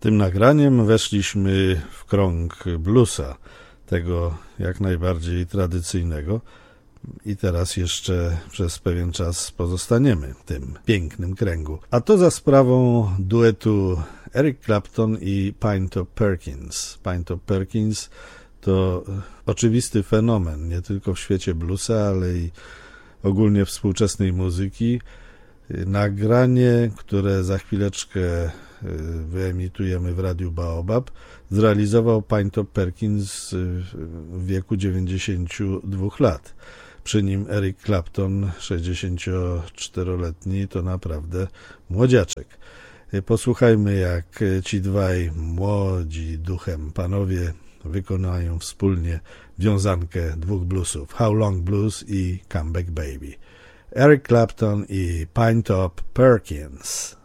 Tym nagraniem weszliśmy w krąg bluesa, tego jak najbardziej tradycyjnego, i teraz jeszcze przez pewien czas pozostaniemy w tym pięknym kręgu. A to za sprawą duetu Eric Clapton i Pinetop Perkins. Pinetop Perkins to oczywisty fenomen, nie tylko w świecie bluesa, ale i ogólnie współczesnej muzyki. Nagranie, które za chwileczkę wyemitujemy w Radiu Baobab, zrealizował Pinetop Perkins w wieku 92 lat. Przy nim Eric Clapton, 64-letni, to naprawdę młodziaczek. Posłuchajmy, jak ci dwaj młodzi duchem panowie wykonają wspólnie wiązankę dwóch bluesów, How Long Blues i Come Back Baby. Eric Clapton i Pinetop Perkins.